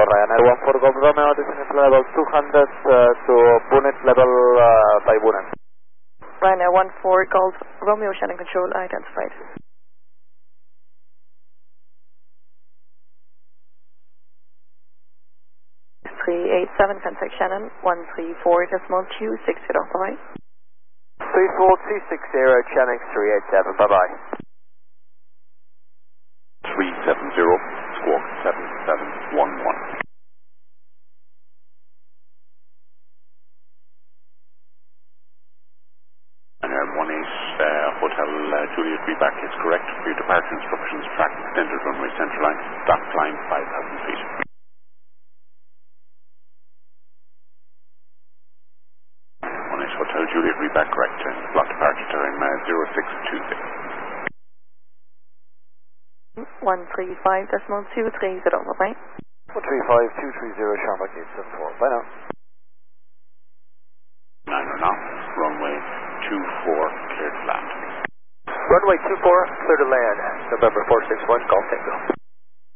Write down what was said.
Ryanair 14 Golf Romeo, descending level 200 to Bunit level by Bunit. Ryanair 14 Golf Romeo, Shannon control identified. Contact Shannon 134.260, bye-bye. 34260, Shannon 387, bye-bye. 370, squawk 7711. And 18 Hotel Juliet Reback is correct. For your departure instructions, track extended runway center line, dot line 5,000 feet. Hotel Juliet Reback correct, and block departure time 0623. 135.230, bye-bye. 135.230, Shamrock 874, bye now. 9 now, runway 24, cleared to land. Runway 24, clear to land, November 461, Golf Tango.